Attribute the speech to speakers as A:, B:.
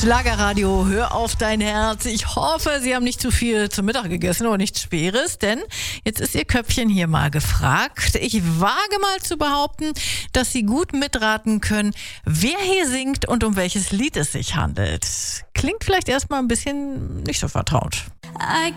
A: Schlagerradio, hör auf dein Herz. Ich hoffe, Sie haben nicht zu viel zum Mittag gegessen oder nichts Schweres, denn jetzt ist Ihr Köpfchen hier mal gefragt. Ich wage mal zu behaupten, dass Sie gut mitraten können, wer hier singt und um welches Lied es sich handelt. Klingt vielleicht erstmal ein bisschen nicht so vertraut.